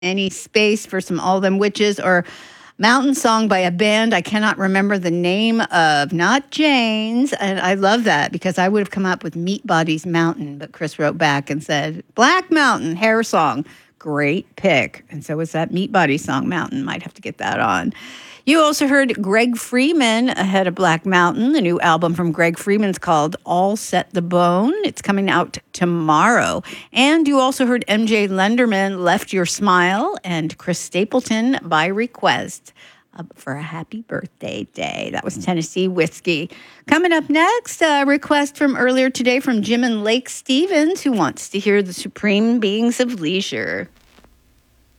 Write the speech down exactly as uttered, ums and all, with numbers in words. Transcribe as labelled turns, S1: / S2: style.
S1: Any space for some All Them Witches or mountain song by a band I cannot remember the name of, not Jane's. And I love that because I would have come up with Meat Body's Mountain, but Chris wrote back and said, Black Mountain, hair song. Great pick. And so was that Meat Body song, Mountain. Might have to get that on. You also heard Greg Freeman ahead of Black Mountain. The new album from Greg Freeman's called All Set the Bone. It's coming out tomorrow. And you also heard M J Lenderman, Left Your Smile, and Chris Stapleton, By Request, uh, for a happy birthday day. That was Tennessee Whiskey. Coming up next, a request from earlier today from Jim and Lake Stevens, who wants to hear the Supreme Beings of Leisure.